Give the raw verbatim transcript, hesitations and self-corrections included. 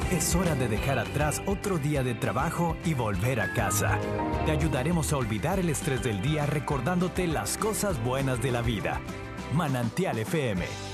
Es hora de dejar atrás otro día de trabajo y volver a casa. Te ayudaremos a olvidar el estrés del día recordándote las cosas buenas de la vida. Manantial F M